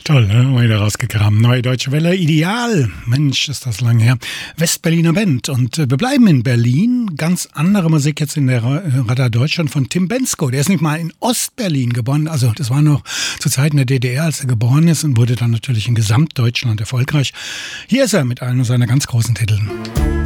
Toll, ne? Wieder rausgekramt. Neue Deutsche Welle, Ideal. Mensch, ist das lang her. Westberliner Band. Und wir bleiben in Berlin. Ganz andere Musik jetzt in der Radar Deutschland von Tim Bendzko. Der ist nicht mal in Ostberlin geboren. Also das war noch zu Zeiten der DDR, als er geboren ist, und wurde dann natürlich in Gesamtdeutschland erfolgreich. Hier ist er mit einem seiner ganz großen Titeln.